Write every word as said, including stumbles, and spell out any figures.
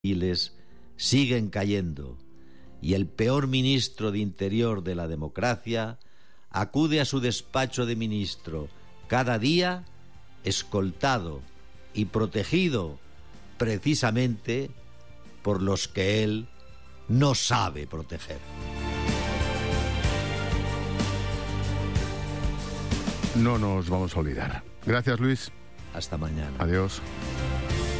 civiles siguen cayendo y el peor ministro de Interior de la democracia acude a su despacho de ministro cada día escoltado y protegido precisamente por los que él no sabe proteger. No nos vamos a olvidar. Gracias, Luis. Hasta mañana. Adiós.